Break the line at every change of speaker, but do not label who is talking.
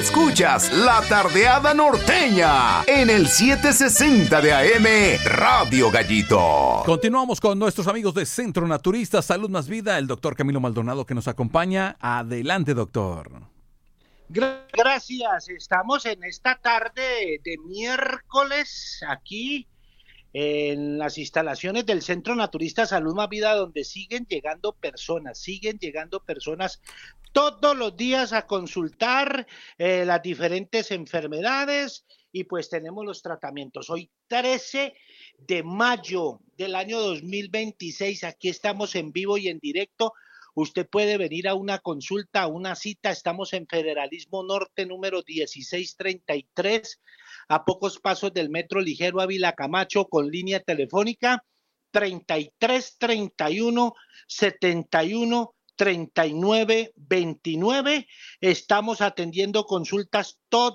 Escuchas La Tardeada Norteña en el 760 de AM Radio Gallito.
Continuamos con nuestros amigos de Centro Naturista Salud Más Vida, el doctor Camilo Maldonado que nos acompaña. Adelante, doctor.
Gracias, estamos en esta tarde de miércoles aquí en las instalaciones del Centro Naturista Salud Más Vida, donde siguen llegando personas todos los días a consultar las diferentes enfermedades y pues tenemos los tratamientos. Hoy 13 de mayo del año 2026, aquí estamos en vivo y en directo. Usted puede venir a una consulta, a una cita. Estamos en Federalismo Norte, número 1633, a pocos pasos del Metro Ligero Ávila Camacho, con línea telefónica 3331-7139-29. Estamos atendiendo consultas todos